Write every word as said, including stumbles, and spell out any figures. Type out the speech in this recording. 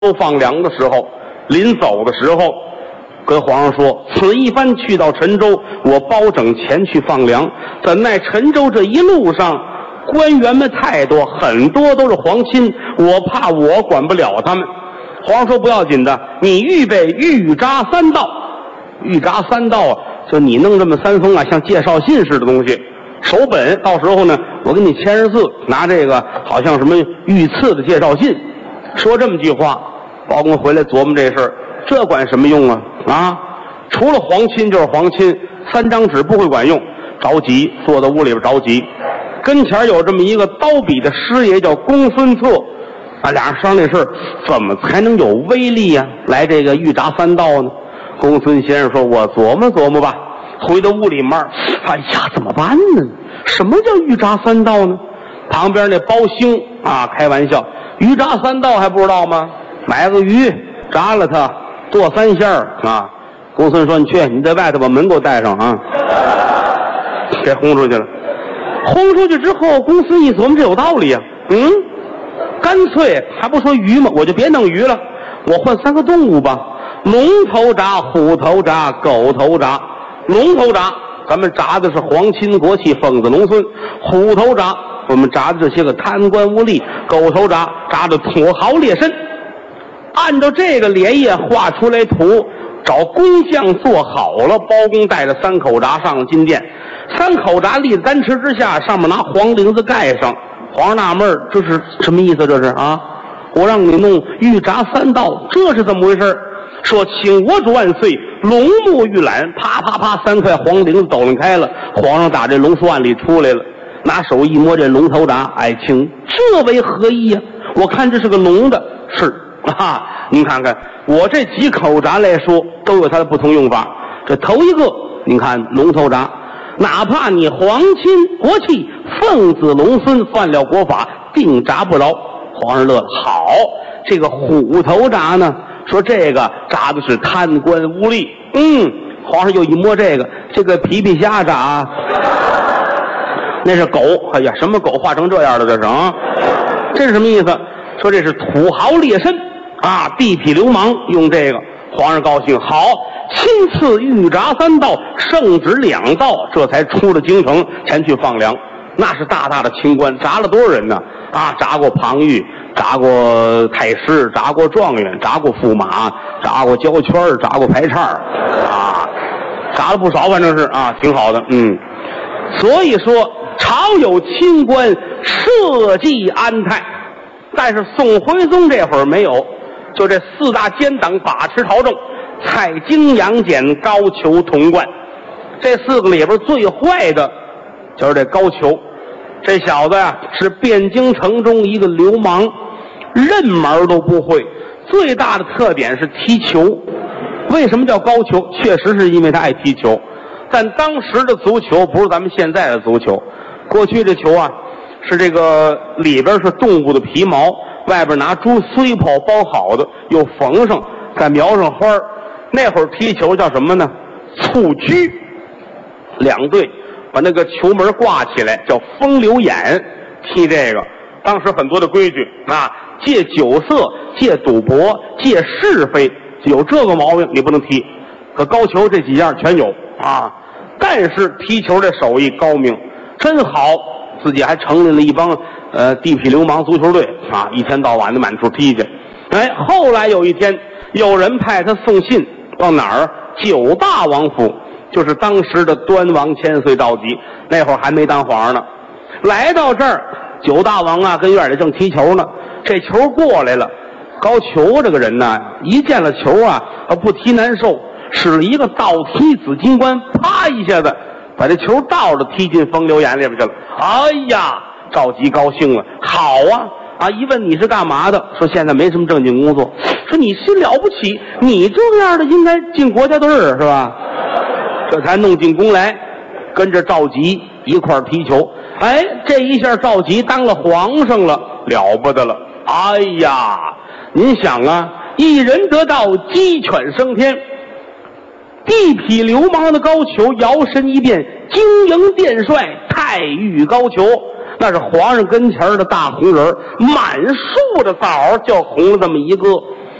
都放粮的时候，临走的时候，跟皇上说：“此一番去到陈州，我包拯前去放粮。怎奈陈州这一路上官员们太多，很多都是皇亲，我怕我管不了他们。”皇上说：“不要紧的，你预备御札三道。御札三道啊，就你弄这么三封啊，像介绍信似的东西。手本到时候呢，我给你签上字，拿这个好像什么御赐的介绍信。”说这么句话，包公回来琢磨这事儿，这管什么用啊？啊，除了皇亲就是皇亲，三张纸不会管用。着急，坐在屋里边着急。跟前有这么一个刀笔的师爷，叫公孙策。啊，俩人商量这事儿，怎么才能有威力呀、啊？来这个御札三道呢？公孙先生说：“我琢磨琢磨吧。”回到屋里面，哎呀，怎么办呢？什么叫御札三道呢？旁边那包兴啊，开玩笑，鱼炸三道还不知道吗？买个鱼，炸了它，剁三馅儿啊。公孙说：“你去，你在外头把门给我带上啊。”给轰出去了。轰出去之后，公孙一琢磨，这有道理啊。嗯，干脆还不说鱼吗？我就别弄鱼了，我换三个动物吧。龙头铡、虎头铡、狗头铡。龙头铡，咱们铡的是皇亲国戚、疯子农村；虎头铡，我们铡的这些个贪官污吏；狗头铡，铡的土豪劣绅。按照这个连夜画出来图，找工匠做好了。包公带着三口铡上了金殿，三口铡立在丹池之下，上面拿黄绫子盖上。皇上纳闷儿，这是什么意思？这是啊，我让你弄御铡三道，这是怎么回事？说请我主万岁，龙目玉览，啪啪啪，三块黄绫子抖楞开了。皇上打这龙书案里出来了，拿手一摸这龙头铡，哎，请这为何意呀、啊？我看这是个龙的，是啊。您看看我这几口铡来说，都有它的不同用法。这头一个，您看龙头铡，哪怕你皇亲国戚、奉子龙孙犯了国法，定铡不饶。皇上乐了，好，这个虎头铡呢？说这个铡的是贪官污吏。嗯，皇上又一摸这个，这个皮皮虾铡，那是狗。哎呀，什么狗画成这样的？这是啊，这是什么意思？说这是土豪劣绅啊，地痞流氓用这个。皇上高兴，好，亲赐御铡三道，圣旨两道，这才出了京城，前去放粮。那是大大的清官，铡了多少人呢？啊，铡过庞玉，铡过太师，铡过状元，铡过驸马，铡过胶圈，铡过排叉啊，铡了不少，反正是啊，挺好的。嗯，所以说常有清官社稷安泰，但是宋徽宗这会儿没有，就这四大奸党把持朝政，蔡京、杨戬、高俅、童贯，这四个里边最坏的就是这高俅。这小子呀、啊，是汴京城中一个流氓，任门都不会。最大的特点是踢球。为什么叫高俅？确实是因为他爱踢球。但当时的足球不是咱们现在的足球，过去这球啊，是这个里边是动物的皮毛，外边拿猪碎泡包好的，又缝上，再描上花。那会儿踢球叫什么呢？蹴鞠。两队把那个球门挂起来，叫风流眼，踢这个。当时很多的规矩啊，戒酒色，戒赌博，戒是非，有这个毛病你不能踢。可高俅这几样全有啊，但是踢球这手艺高明，真好，自己还成立了一帮呃地痞流氓足球队啊，一天到晚的满处踢去。哎，后来有一天，有人派他送信到哪儿？九大王府。就是当时的端王千岁赵佶，那会儿还没当皇上呢。来到这儿，九大王啊跟院里正踢球呢，这球过来了。高俅这个人呢，一见了球啊，他不踢难受，使了一个倒踢紫金冠，啪一下子把这球倒着踢进风流眼里边去了。哎呀，赵佶高兴了，好啊！啊，一问你是干嘛的，说现在没什么正经工作。说你是了不起，你这样的应该进国家队儿是吧？这才弄进宫来，跟着赵佶一块儿踢球。哎，这一下赵佶当了皇上了，了不得了！哎呀，您想啊，一人得道，鸡犬升天。地痞流氓的高俅摇身一变，经营殿帅，太尉高俅，那是皇上跟前的大红人，满树的枣就红了这么一个。